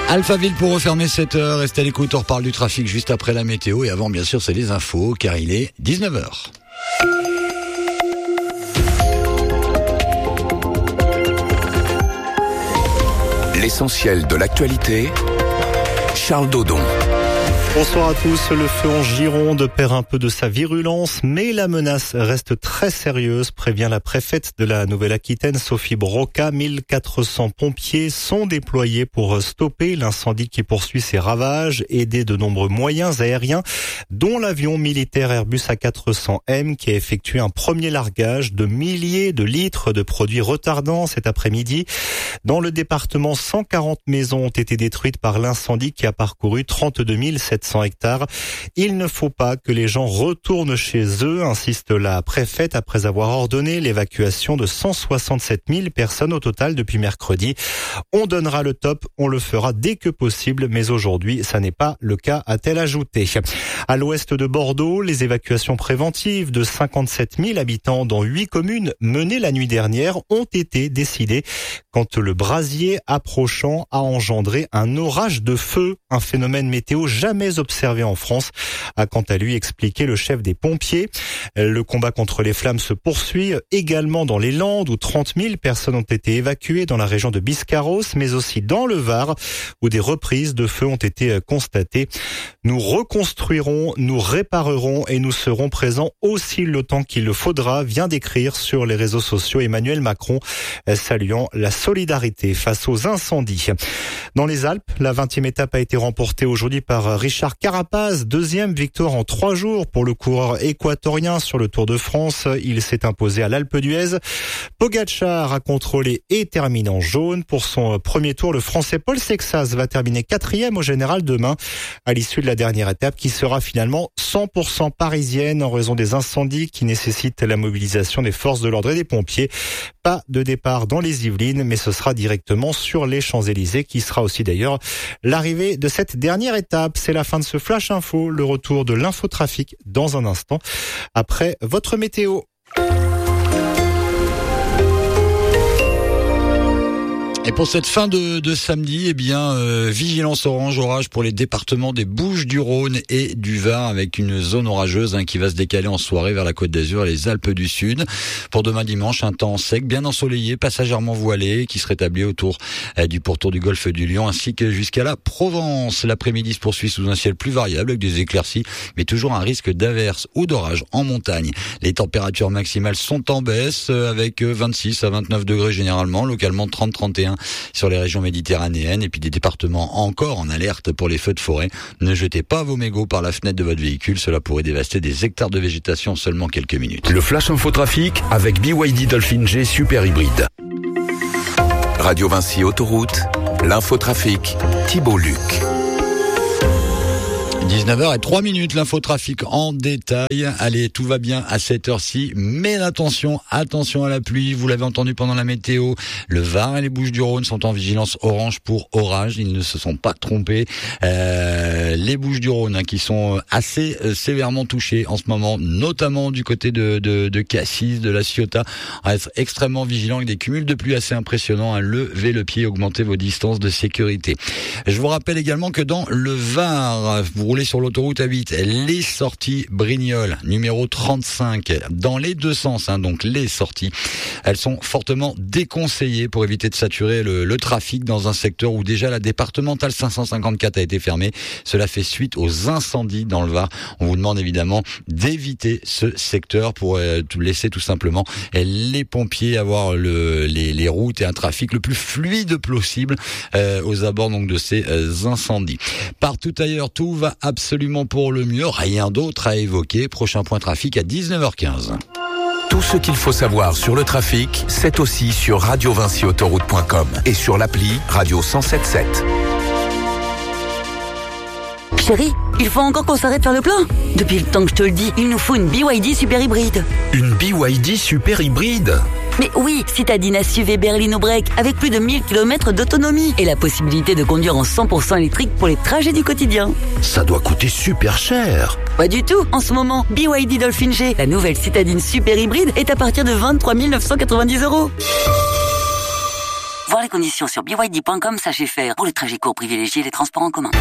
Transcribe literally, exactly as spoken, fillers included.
Alphaville pour refermer cette heure. Restez à l'écoute, on reparle du trafic juste après la météo. Et avant, bien sûr, c'est les infos, car il est dix-neuf heures. L'essentiel de l'actualité, Charles Dodon. Bonsoir à tous. Le feu en Gironde perd un peu de sa virulence, mais la menace reste très sérieuse, prévient la préfète de la Nouvelle-Aquitaine, Sophie Broca. mille quatre cents pompiers sont déployés pour stopper l'incendie qui poursuit ses ravages, aidés de nombreux moyens aériens, dont l'avion militaire Airbus A quatre cents M qui a effectué un premier largage de milliers de litres de produits retardants cet après-midi. Dans le département, cent quarante maisons ont été détruites par l'incendie qui a parcouru trente-deux mille sept cents hectares. Il ne faut pas que les gens retournent chez eux, insiste la préfète, après avoir ordonné l'évacuation de cent soixante-sept mille personnes au total depuis mercredi. On donnera le top, on le fera dès que possible, mais aujourd'hui, ça n'est pas le cas, a-t-elle ajouté. À l'ouest de Bordeaux, les évacuations préventives de cinquante-sept mille habitants dans huit communes menées la nuit dernière ont été décidées quand le brasier approchant a engendré un orage de feu, un phénomène météo jamais observé en France, a quant à lui expliqué le chef des pompiers. Le combat contre les flammes se poursuit également dans les Landes où trente mille personnes ont été évacuées, dans la région de Biscarrosse, mais aussi dans le Var où des reprises de feu ont été constatées. Nous reconstruirons, nous réparerons et nous serons présents aussi le temps qu'il le faudra, vient d'écrire sur les réseaux sociaux Emmanuel Macron, saluant la solidarité face aux incendies. Dans les Alpes, la vingtième étape a été remportée aujourd'hui par Richard Carapaz, deuxième victoire en trois jours pour le coureur équatorien sur le Tour de France. Il s'est imposé à l'Alpe d'Huez. Pogacar a contrôlé et termine en jaune. Pour son premier tour, le Français Paul Sexas va terminer quatrième au général demain, à l'issue de la dernière étape qui sera finalement cent pour cent parisienne en raison des incendies qui nécessitent la mobilisation des forces de l'ordre et des pompiers. Pas de départ dans les Yvelines, mais ce sera directement sur les Champs-Élysées qui sera aussi d'ailleurs l'arrivée de cette dernière étape. C'est la fin de ce Flash Info, le retour de l'infotrafic dans un instant, après votre météo. Et pour cette fin de, de samedi, eh bien, euh, vigilance orange, orage pour les départements des Bouches-du-Rhône et du Var, avec une zone orageuse hein, qui va se décaler en soirée vers la Côte d'Azur et les Alpes du Sud. Pour demain dimanche, un temps sec, bien ensoleillé, passagèrement voilé, qui se rétablit autour euh, du pourtour du golfe du Lion, ainsi que jusqu'à la Provence. L'après-midi se poursuit sous un ciel plus variable, avec des éclaircies, mais toujours un risque d'averse ou d'orage en montagne. Les températures maximales sont en baisse, euh, avec vingt-six à vingt-neuf degrés généralement, localement trente à trente et un sur les régions méditerranéennes, et puis des départements encore en alerte pour les feux de forêt. Ne jetez pas vos mégots par la fenêtre de votre véhicule, cela pourrait dévaster des hectares de végétation en seulement quelques minutes. Le Flash Infotrafic avec B Y D Dolphin G Super Hybride. Radio Vinci Autoroute, l'infotrafic, Thibault Luc. dix-neuf heures zéro trois minutes, l'infotrafic en détail. Allez, tout va bien à cette heure-ci, mais attention, attention à la pluie. Vous l'avez entendu pendant la météo, le Var et les Bouches-du-Rhône sont en vigilance orange pour orage. Ils ne se sont pas trompés. Euh, les Bouches-du-Rhône hein, qui sont assez euh, sévèrement touchés en ce moment, notamment du côté de, de, de Cassis, de la Ciotat. On va être extrêmement vigilant avec des cumuls de pluie assez impressionnants. Hein. Levez le pied, augmentez vos distances de sécurité. Je vous rappelle également que dans le Var, vous roulez sur l'autoroute A huit, les sorties Brignoles, numéro trente-cinq, dans les deux sens, hein, donc les sorties, elles sont fortement déconseillées pour éviter de saturer le, le trafic dans un secteur où déjà la départementale cinq cent cinquante-quatre a été fermée. Cela fait suite aux incendies dans le Var. On vous demande évidemment d'éviter ce secteur pour euh, laisser tout simplement les pompiers avoir le, les, les routes et un trafic le plus fluide possible euh, aux abords donc de ces euh, incendies. Partout ailleurs, tout va absolument pour le mieux, rien d'autre à évoquer. Prochain point trafic à dix-neuf heures quinze. Tout ce qu'il faut savoir sur le trafic, c'est aussi sur radio vinci autoroute point com et sur l'appli Radio cent sept sept. Chérie, il faut encore qu'on s'arrête faire le plein. Depuis le temps que je te le dis, il nous faut une B Y D super hybride. Une B Y D super hybride? Mais oui, citadine S U V Berlino Break avec plus de mille kilomètres d'autonomie et la possibilité de conduire en cent pour cent électrique pour les trajets du quotidien. Ça doit coûter super cher. Pas du tout. En ce moment, B Y D Dolphin G, la nouvelle citadine super hybride, est à partir de vingt-trois mille neuf cent quatre-vingt-dix euros. Voir les conditions sur b y d point com, sachez faire. Pour les trajets courts, privilégiez les transports en commun.